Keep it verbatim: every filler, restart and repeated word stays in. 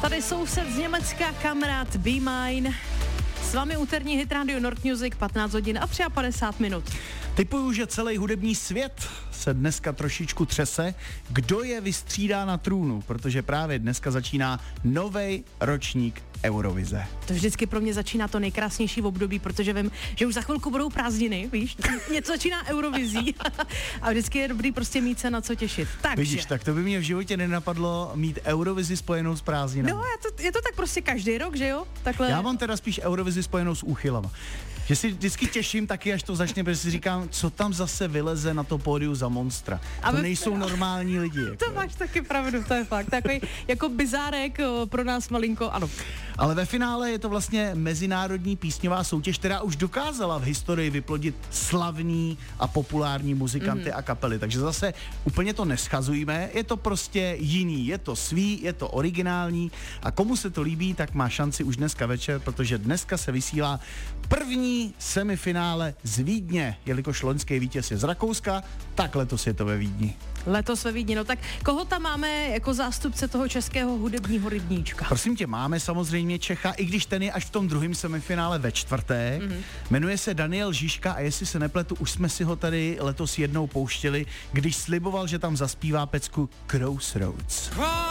Tady soused z Německa, kamarád Be Mine. S vámi úterní hit Radio Nord Music, patnáct hodin a padesát tři minut. Typuju, že celý hudební svět se dneska trošičku třese, kdo je vystřídá na trůnu, protože právě dneska začíná novej ročník Eurovize. To vždycky pro mě začíná to nejkrásnější v období, protože vím, že už za chvilku budou prázdniny, víš, něco začíná Eurovizí a vždycky je dobrý prostě mít se na co těšit. Takže. Vidíš, tak to by mě v životě nenapadlo mít Eurovizi spojenou s prázdninami. No, je to, je to tak prostě každý rok, že jo? Takhle. Já mám teda spíš Eurovizi spojenou s úchylama. Že si vždycky těším taky, až to začne, protože si říkám, co tam zase vyleze na to pódiu za monstra. To my... nejsou normální lidi. Jako. To máš taky pravdu, to je fakt. Takový jako bizárek pro nás malinko, ano. Ale ve finále je to vlastně mezinárodní písňová soutěž, která už dokázala v historii vyplodit slavný a populární muzikanty mm. a kapely. Takže zase úplně to neschazujme, je to prostě jiný, je to svý, je to originální a komu se to líbí, tak má šanci už dneska večer, protože dneska se vysílá první semifinále z Vídně, jelikož loňský vítěz je z Rakouska, tak letos je to ve Vídni. Letos ve Vídni, no tak koho tam máme jako zástupce toho českého hudebního rybníčka? Prosím tě, máme samozřejmě Čecha, i když ten je až v tom druhém semifinále ve čtvrtek. Mm-hmm. Jmenuje se Daniel Žižka a jestli se nepletu, už jsme si ho tady letos jednou pouštěli, když sliboval, že tam zaspívá pecku Crossroads.